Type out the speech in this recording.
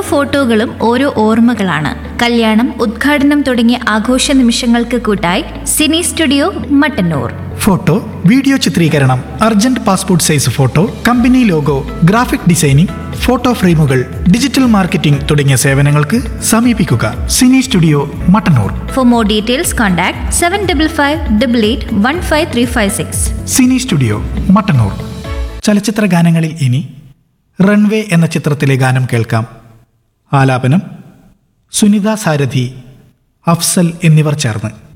ഫോട്ടോകളും ഓരോ ഓർമ്മകളാണ്. കല്യാണം, ഉദ്ഘാടനം തുടങ്ങിയ ആഘോഷ നിമിഷങ്ങൾക്ക് കൂട്ടായി Sini studio Mattannur. Photo, video ചിത്രീകരണം, urgent passport size photo, company logo, graphic designing, photo ഫ്രെയിമുകൾ, ഡിജിറ്റൽ മാർക്കറ്റിംഗ് തുടങ്ങിയ സേവനങ്ങൾക്ക് സമീപിക്കുക Sini studio Mattannur. For more details contact 7555881536. Sini studio Mattannur. ചലച്ചിത്ര ഗാനങ്ങളിൽ ഇനി റൺവേ എന്ന ചിത്രത്തിലെ ഗാനം കേൾക്കാം. ആലാപനം സുനിത സാരഥി, അഫ്സൽ എന്നിവർ ചേർന്ന്.